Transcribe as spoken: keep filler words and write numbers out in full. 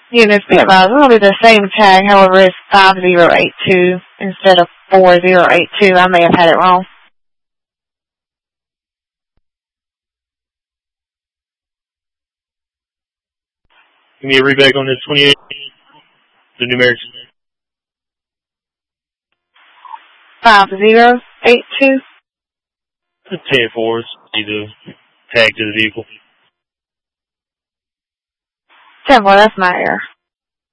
Units be advised, it'll be the same tag, however it's five zero eight two instead of four zero eight two. I may have had it wrong. Give me a read back on this twenty-eight, the numerics. five zero eight two. ten fours, need the tag to the vehicle. ten four, that's my error.